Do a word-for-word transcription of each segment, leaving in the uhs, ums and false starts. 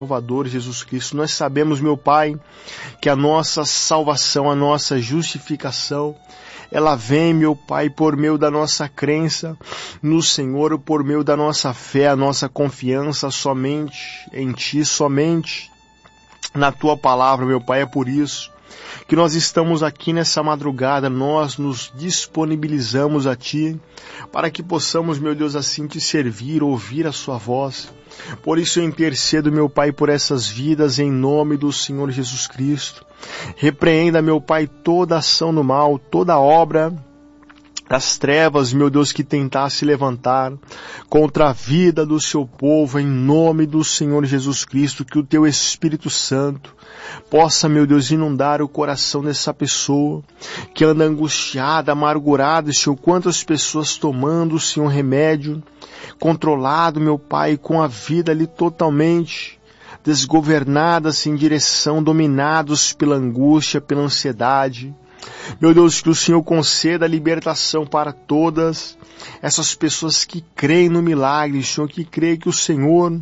Salvador Jesus Cristo. Nós sabemos, meu Pai, que a nossa salvação, a nossa justificação, ela vem, meu Pai, por meio da nossa crença no Senhor, por meio da nossa fé, a nossa confiança somente em Ti, somente na Tua palavra, meu Pai. É por isso que nós estamos aqui nessa madrugada, nós nos disponibilizamos a Ti, para que possamos, meu Deus, assim Te servir, ouvir a Sua voz. Por isso eu intercedo, meu Pai, por essas vidas, em nome do Senhor Jesus Cristo. Repreenda, meu Pai, toda ação do mal, toda obra das trevas, meu Deus, que tentar se levantar contra a vida do seu povo, em nome do Senhor Jesus Cristo, que o Teu Espírito Santo possa, meu Deus, inundar o coração dessa pessoa que anda angustiada, amargurada, Senhor, quantas pessoas tomando, Senhor, remédio, controlado, meu Pai, com a vida ali totalmente desgovernadas em direção, dominados pela angústia, pela ansiedade. Meu Deus, que o Senhor conceda a libertação para todas essas pessoas que creem no milagre, Senhor, que creem que o Senhor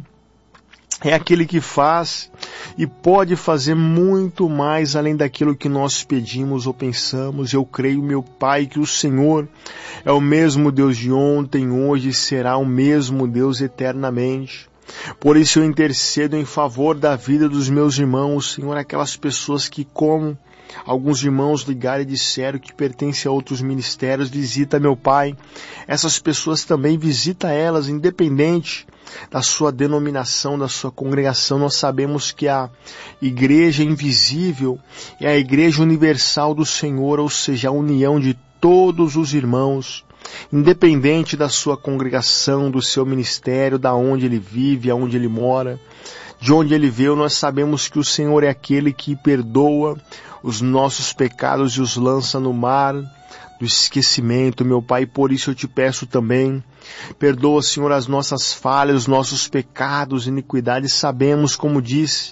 é aquele que faz e pode fazer muito mais além daquilo que nós pedimos ou pensamos. Eu creio, meu Pai, que o Senhor é o mesmo Deus de ontem, hoje, e será o mesmo Deus eternamente. Por isso eu intercedo em favor da vida dos meus irmãos, Senhor, aquelas pessoas que, como alguns irmãos ligaram e disseram que pertencem a outros ministérios, visita, meu Pai, essas pessoas também, visita elas, independente da sua denominação, da sua congregação. Nós sabemos que a igreja invisível é a igreja universal do Senhor, ou seja, a união de todos os irmãos, independente da sua congregação, do seu ministério, da onde ele vive, aonde ele mora, de onde ele veio. Nós sabemos que o Senhor é aquele que perdoa os nossos pecados e os lança no mar do esquecimento, meu Pai. Por isso eu te peço também, perdoa, Senhor, as nossas falhas, os nossos pecados, iniquidades. Sabemos, como disse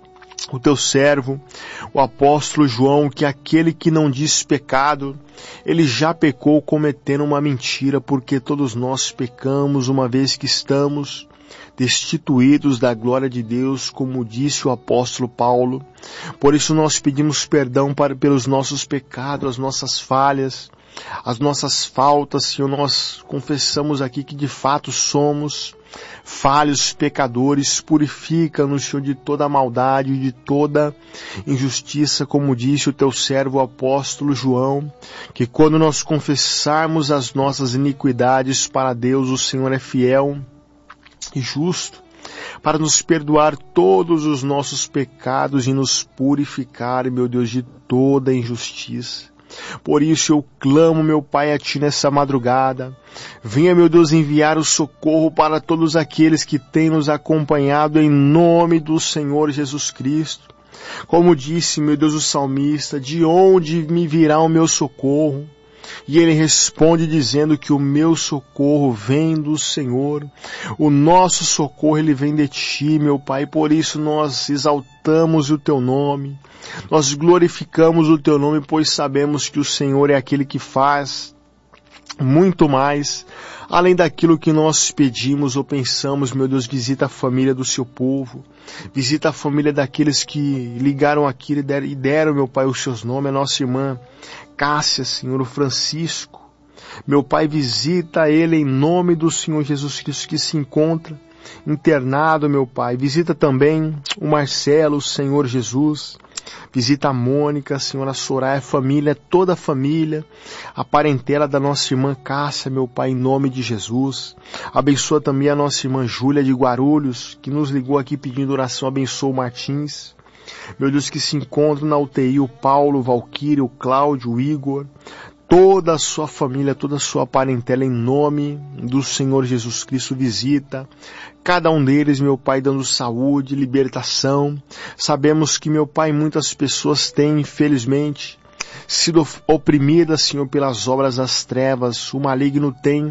o teu servo, o apóstolo João, que aquele que não diz pecado, ele já pecou cometendo uma mentira, porque todos nós pecamos, uma vez que estamos destituídos da glória de Deus, como disse o apóstolo Paulo. Por isso nós pedimos perdão para, pelos nossos pecados, as nossas falhas, as nossas faltas, Senhor. Nós confessamos aqui que de fato somos falhos, pecadores. Purifica-nos, Senhor, de toda maldade, de toda injustiça, como disse o teu servo o apóstolo João, que quando nós confessarmos as nossas iniquidades para Deus, o Senhor é fiel e justo para nos perdoar todos os nossos pecados e nos purificar, meu Deus, de toda injustiça. Por isso eu clamo, meu Pai, a Ti nessa madrugada. Venha, meu Deus, enviar o socorro para todos aqueles que têm nos acompanhado, em nome do Senhor Jesus Cristo. Como disse, meu Deus, o salmista, de onde me virá o meu socorro? E ele responde dizendo que o meu socorro vem do Senhor. O nosso socorro, ele vem de Ti, meu Pai. Por isso nós exaltamos o Teu nome. Nós glorificamos o Teu nome, pois sabemos que o Senhor é aquele que faz muito mais além daquilo que nós pedimos ou pensamos. Meu Deus, visita a família do Seu povo. Visita a família daqueles que ligaram aqui e deram, e deram, meu Pai, os seus nomes. A nossa irmã Cássia, Senhor, o Francisco. Meu Pai, visita ele em nome do Senhor Jesus Cristo, que se encontra internado, meu Pai. Visita também o Marcelo, o Senhor Jesus. Visita a Mônica, Senhor, a Soraya, a família, toda a família, a parentela da nossa irmã Cássia, meu Pai, em nome de Jesus. Abençoa também a nossa irmã Júlia de Guarulhos, que nos ligou aqui pedindo oração. Abençoa o Martins, meu Deus, que se encontra na U T I, o Paulo, o Valquírio, o Cláudio, o Igor, toda a sua família, toda a sua parentela, em nome do Senhor Jesus Cristo. Visita cada um deles, meu Pai, dando saúde, libertação. Sabemos que, meu Pai, muitas pessoas têm, infelizmente, sido oprimidas, Senhor, pelas obras das trevas. O maligno tem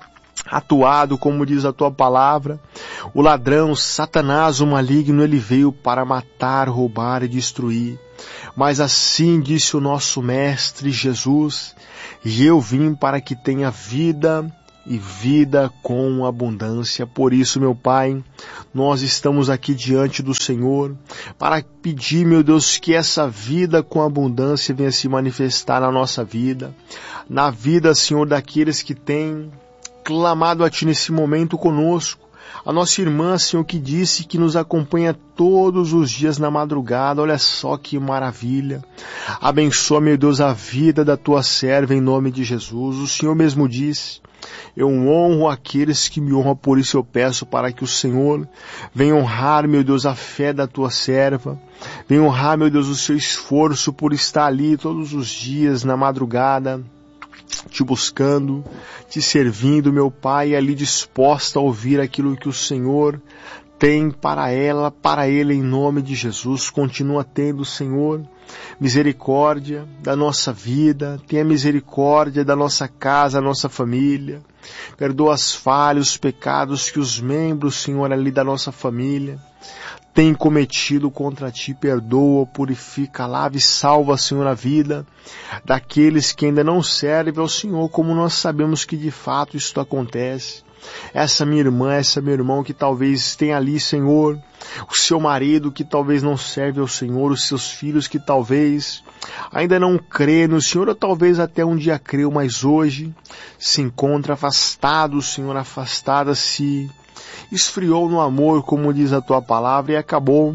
atuado, como diz a Tua palavra. O ladrão, Satanás, o maligno, ele veio para matar, roubar e destruir. Mas assim disse o nosso Mestre Jesus: e eu vim para que tenha vida e vida com abundância. Por isso, meu Pai, nós estamos aqui diante do Senhor para pedir, meu Deus, que essa vida com abundância venha se manifestar na nossa vida, na vida, Senhor, daqueles que têm clamado a Ti nesse momento conosco. A nossa irmã, Senhor, que disse que nos acompanha todos os dias na madrugada. Olha só que maravilha. Abençoa, meu Deus, a vida da Tua serva em nome de Jesus. O Senhor mesmo disse: eu honro aqueles que me honram, por isso eu peço para que o Senhor venha honrar, meu Deus, a fé da Tua serva. Venha honrar, meu Deus, o seu esforço por estar ali todos os dias na madrugada, Te buscando, Te servindo, meu Pai, ali disposta a ouvir aquilo que o Senhor tem para ela, para ele, em nome de Jesus. Continua tendo, Senhor, misericórdia da nossa vida, tenha misericórdia da nossa casa, da nossa família. Perdoa as falhas, os pecados que os membros, Senhor, ali da nossa família têm cometido contra Ti. Perdoa, purifica, lava e salva, Senhor, a vida daqueles que ainda não servem ao Senhor, como nós sabemos que de fato isto acontece. Essa minha irmã, essa meu irmão que talvez tenha ali, Senhor, o seu marido que talvez não serve ao Senhor, os seus filhos que talvez ainda não crê no Senhor, ou talvez até um dia creu, mas hoje se encontra afastado, Senhor, afastada, se esfriou no amor, como diz a Tua palavra, e acabou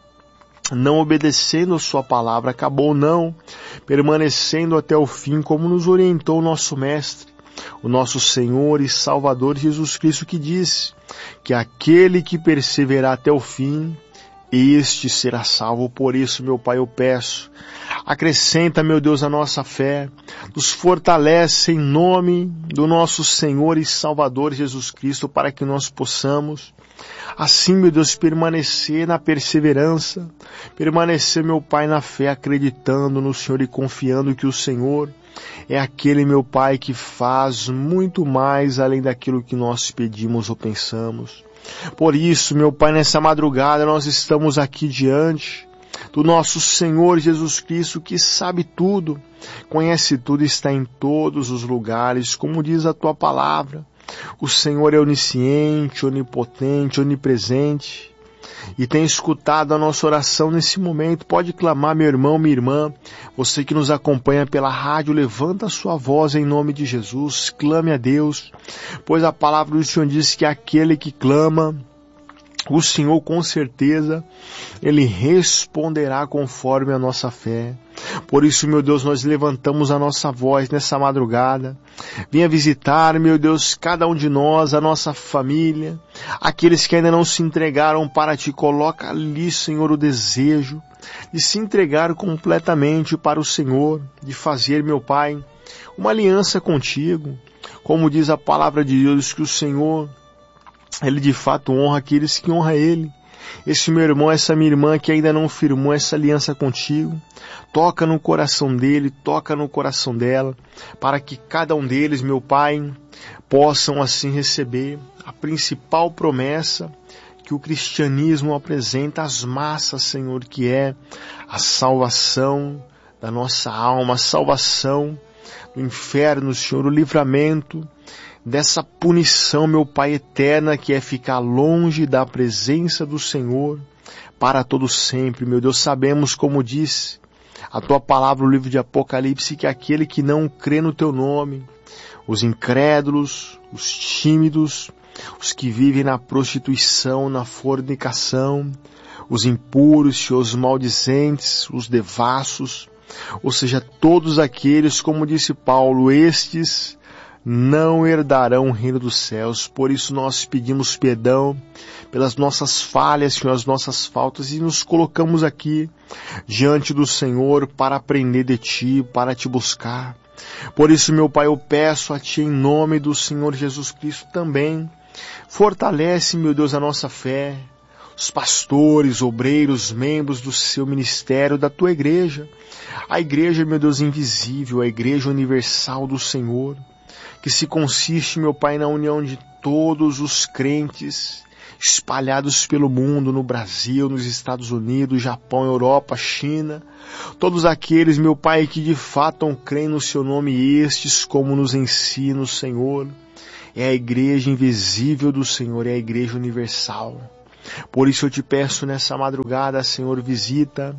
não obedecendo a Sua palavra, acabou não permanecendo até o fim, como nos orientou o nosso Mestre, o nosso Senhor e Salvador Jesus Cristo, que disse que aquele que perseverar até o fim, este será salvo. Por isso, meu Pai, eu peço, acrescenta, meu Deus, a nossa fé, nos fortalece em nome do nosso Senhor e Salvador Jesus Cristo, para que nós possamos, assim, meu Deus, permanecer na perseverança, permanecer, meu Pai, na fé, acreditando no Senhor e confiando que o Senhor é aquele, meu Pai, que faz muito mais além daquilo que nós pedimos ou pensamos. Por isso, meu Pai, nessa madrugada nós estamos aqui diante do nosso Senhor Jesus Cristo, que sabe tudo, conhece tudo e está em todos os lugares, como diz a Tua palavra. O Senhor é onisciente, onipotente, onipresente, e tem escutado a nossa oração nesse momento. Pode clamar, meu irmão, minha irmã, você que nos acompanha pela rádio, levanta a sua voz em nome de Jesus, clame a Deus, pois a palavra do Senhor diz que aquele que clama, o Senhor com certeza, Ele responderá conforme a nossa fé. Por isso, meu Deus, nós levantamos a nossa voz nessa madrugada. Venha visitar, meu Deus, cada um de nós, a nossa família, aqueles que ainda não se entregaram para Ti. Coloca ali, Senhor, o desejo de se entregar completamente para o Senhor, de fazer, meu Pai, uma aliança contigo. Como diz a palavra de Deus, que o Senhor, Ele de fato honra aqueles que honram Ele. Esse meu irmão, essa minha irmã que ainda não firmou essa aliança contigo, toca no coração dele, toca no coração dela, para que cada um deles, meu Pai, possam assim receber a principal promessa que o cristianismo apresenta às massas, Senhor, que é a salvação da nossa alma, a salvação do inferno, Senhor, o livramento dessa punição, meu Pai, eterna, que é ficar longe da presença do Senhor para todo sempre. Meu Deus, sabemos, como diz a Tua palavra no livro de Apocalipse, que aquele que não crê no Teu nome, os incrédulos, os tímidos, os que vivem na prostituição, na fornicação, os impuros, os maldizentes, os devassos, ou seja, todos aqueles, como disse Paulo, estes não herdarão o reino dos céus. Por isso nós pedimos perdão pelas nossas falhas, pelas nossas faltas, e nos colocamos aqui diante do Senhor para aprender de Ti, para Te buscar. Por isso, meu Pai, eu peço a Ti em nome do Senhor Jesus Cristo também, fortalece, meu Deus, a nossa fé, os pastores, obreiros, membros do Seu ministério, da Tua igreja, a igreja, meu Deus, invisível, a igreja universal do Senhor, que se consiste, meu Pai, na união de todos os crentes espalhados pelo mundo, no Brasil, nos Estados Unidos, Japão, Europa, China, todos aqueles, meu Pai, que de fato creem no Seu nome, estes, como nos ensina o Senhor, é a igreja invisível do Senhor, é a igreja universal. Por isso eu te peço nessa madrugada, Senhor, visita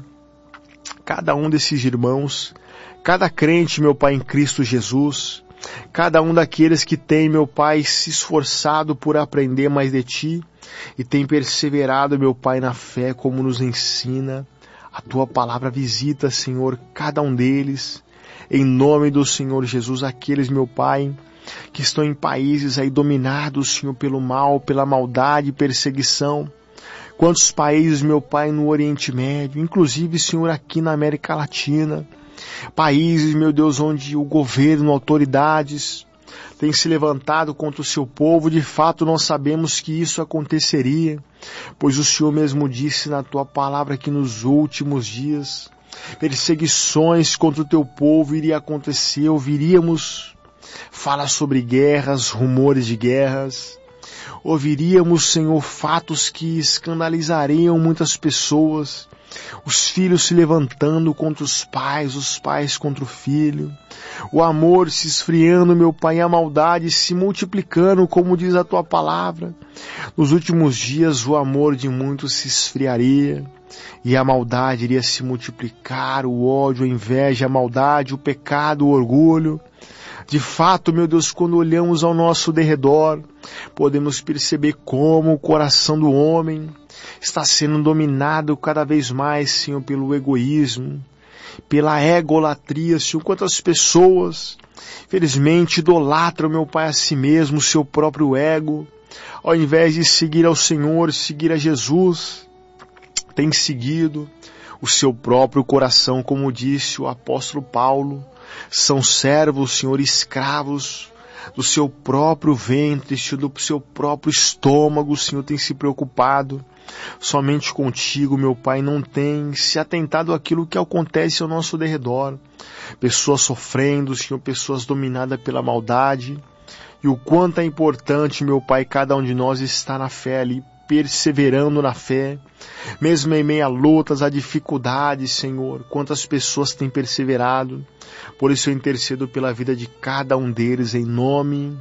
cada um desses irmãos, cada crente, meu Pai, em Cristo Jesus, cada um daqueles que tem, meu Pai, se esforçado por aprender mais de Ti e tem perseverado, meu Pai, na fé, como nos ensina a Tua palavra. Visita, Senhor, cada um deles, em nome do Senhor Jesus, aqueles, meu Pai, que estão em países aí dominados, Senhor, pelo mal, pela maldade e perseguição. Quantos países, meu Pai, no Oriente Médio, inclusive, Senhor, aqui na América Latina, países, meu Deus, onde o governo, autoridades, têm se levantado contra o seu povo. De fato, nós sabemos que isso aconteceria, pois o Senhor mesmo disse na Tua palavra que nos últimos dias, perseguições contra o Teu povo iria acontecer, ouviríamos falar sobre guerras, rumores de guerras, ouviríamos, Senhor, fatos que escandalizariam muitas pessoas, os filhos se levantando contra os pais, os pais contra o filho, o amor se esfriando, meu Pai, e a maldade se multiplicando, como diz a Tua palavra. Nos últimos dias o amor de muitos se esfriaria e a maldade iria se multiplicar, o ódio, a inveja, a maldade, o pecado, o orgulho. De fato, meu Deus, quando olhamos ao nosso derredor, podemos perceber como o coração do homem está sendo dominado cada vez mais, Senhor, pelo egoísmo, pela egolatria, Senhor. Quantas pessoas, felizmente, idolatram, meu Pai, a si mesmo, o seu próprio ego, ao invés de seguir ao Senhor, seguir a Jesus, tem seguido o seu próprio coração, como disse o apóstolo Paulo. São servos, Senhor, escravos do seu próprio ventre, do seu próprio estômago, Senhor, tem se preocupado somente contigo, meu Pai, não tem se atentado àquilo que acontece ao nosso derredor. Pessoas sofrendo, Senhor, pessoas dominadas pela maldade. E o quanto é importante, meu Pai, cada um de nós está na fé ali, perseverando na fé, mesmo em meio a lutas, a dificuldades, Senhor. Quantas pessoas têm perseverado. Por isso eu intercedo pela vida de cada um deles, em nome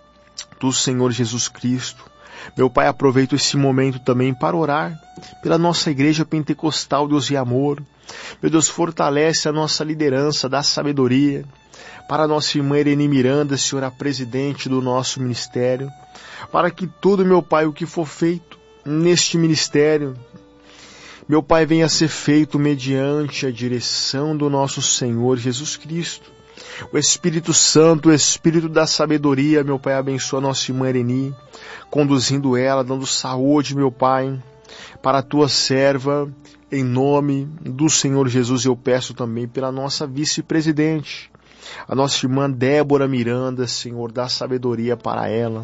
do Senhor Jesus Cristo. Meu Pai, aproveito esse momento também para orar pela nossa igreja pentecostal, Deus e amor. Meu Deus, fortalece a nossa liderança, dá sabedoria para a nossa irmã Irene Miranda, Senhor, a presidente do nosso ministério, para que tudo, meu Pai, o que for feito neste ministério, meu Pai, venha a ser feito mediante a direção do nosso Senhor Jesus Cristo. O Espírito Santo, o Espírito da sabedoria, meu Pai, abençoa a nossa irmã Irene, conduzindo ela, dando saúde, meu Pai, para a Tua serva. Em nome do Senhor Jesus, eu peço também pela nossa vice-presidente, a nossa irmã Débora Miranda, Senhor, dá sabedoria para ela.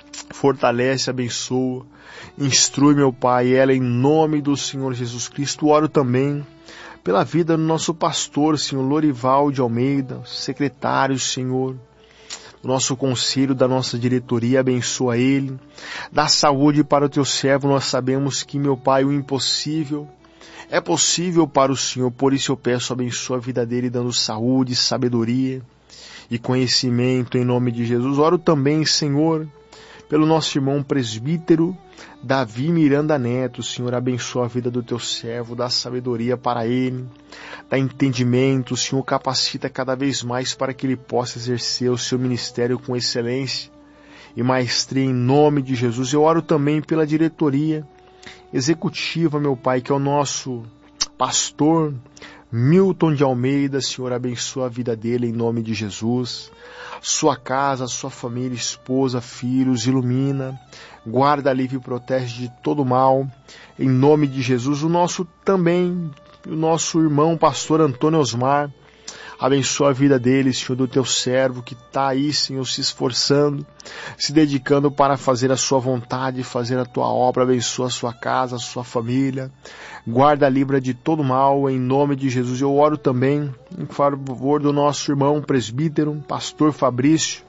Fortalece, abençoa, instrui, meu Pai, ela em nome do Senhor Jesus Cristo. Oro também pela vida do nosso pastor, Senhor Lorival de Almeida, secretário, Senhor, do nosso conselho, da nossa diretoria, abençoa ele, dá saúde para o Teu servo. Nós sabemos que, meu Pai, o impossível é possível para o Senhor, por isso eu peço, abençoa a vida dele, dando saúde, sabedoria e conhecimento em nome de Jesus. Oro também, Senhor, pelo nosso irmão presbítero Davi Miranda Neto, Senhor, abençoa a vida do Teu servo, dá sabedoria para ele, dá entendimento, Senhor, capacita cada vez mais para que ele possa exercer o seu ministério com excelência e maestria em nome de Jesus. Eu oro também pela diretoria executiva, meu Pai, que é o nosso pastor Milton de Almeida, Senhor, abençoa a vida dele em nome de Jesus. Sua casa, sua família, esposa, filhos, ilumina, guarda, livre e protege de todo mal, em nome de Jesus. O nosso também, o nosso irmão pastor Antônio Osmar, abençoa a vida dele, Senhor, do Teu servo que está aí, Senhor, se esforçando, se dedicando para fazer a Sua vontade, fazer a Tua obra. Abençoa a sua casa, a sua família, guarda, livra de todo mal, em nome de Jesus. Eu oro também em favor do nosso irmão presbítero, pastor Fabrício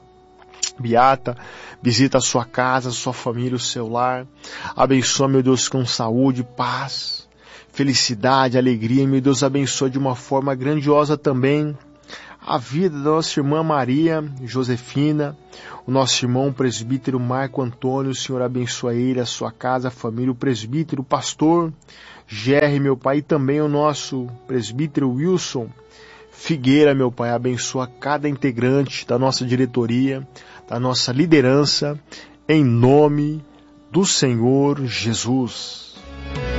Beata, visita a sua casa, a sua família, o seu lar, abençoa, meu Deus, com saúde, paz, felicidade, alegria, meu Deus, abençoa de uma forma grandiosa também a vida da nossa irmã Maria Josefina, o nosso irmão presbítero Marco Antônio. O Senhor abençoa ele, a sua casa, a família, o presbítero, o pastor Gerry, meu Pai, e também o nosso presbítero Wilson Figueira, meu Pai. Abençoa cada integrante da nossa diretoria, da nossa liderança, em nome do Senhor Jesus.